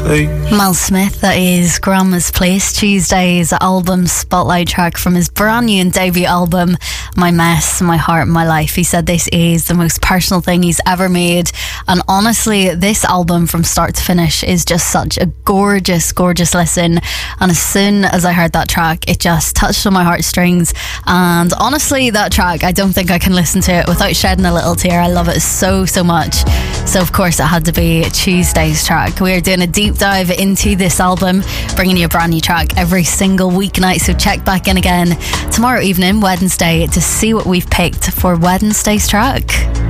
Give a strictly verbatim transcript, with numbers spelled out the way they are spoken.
face. Mal Smith, that is Grandma's Place, Tuesday's album spotlight track from his brand new and debut album, My Mess, My Heart, My Life. He said this is the most personal thing he's ever made, and honestly this album from start to finish is just such a gorgeous gorgeous listen, and as soon as I heard that track it just touched on my heartstrings, and honestly that track I don't think I can listen to it without shedding a little tear. I love it so so much, so of course it had to be Tuesday's track. We are doing a deep dive into this album, bringing you a brand new track every single weeknight, so check back in again tomorrow evening, Wednesday, to see what we've picked for Wednesday's track.